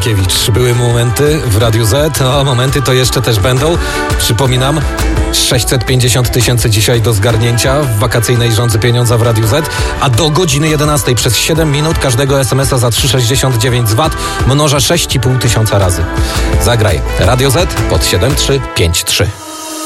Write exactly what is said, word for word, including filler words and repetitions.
Stankiewicz. Były momenty w Radiu Z, no momenty to jeszcze też będą. Przypominam, sześćset pięćdziesiąt tysięcy dzisiaj do zgarnięcia w wakacyjnej rządzy pieniądza w Radiu Z, a do godziny jedenastej przez siedem minut każdego es em es a za trzy sześćdziesiąt dziewięć z V A T mnożę sześć i pół tysiąca razy. Zagraj Radio Z pod siedem trzy pięć trzy.